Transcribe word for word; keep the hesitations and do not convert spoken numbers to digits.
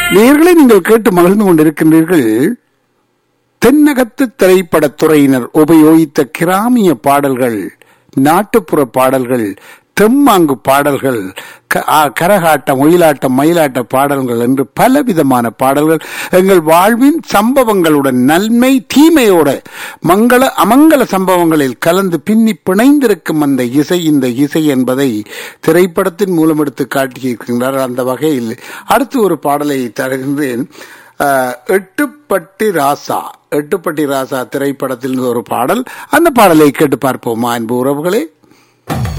நேயர்களை நீங்கள் கேட்டு மகிழ்ந்து கொண்டிருக்கின்றீர்கள். தென்னகத்து திரைப்படத்துறையினர் உபயோகித்த கிராமிய பாடல்கள், நாட்டுப்புற பாடல்கள், தெம்மாங்கு பாடல்கள், கரகாட்டம், ஒயிலாட்டம், மயிலாட்ட பாடல்கள் என்று பலவிதமான பாடல்கள் எங்கள் வாழ்வின் சம்பவங்களுடன் நன்மை தீமையோட மங்கள அமங்கல சம்பவங்களில் கலந்து பின்னி பிணைந்திருக்கும் அந்த இசை, இந்த இசை என்பதை திரைப்படத்தின் மூலம் எடுத்து காட்டியிருக்கின்றார். அந்த வகையில் அடுத்து ஒரு பாடலை தருகின்றேன். எட்டுப்பட்டி ராசா, எட்டுப்பட்டி ராசா திரைப்படத்தில் ஒரு பாடல். அந்த பாடலை கேட்டு பார்ப்போமா அன்பு உறவுகளே?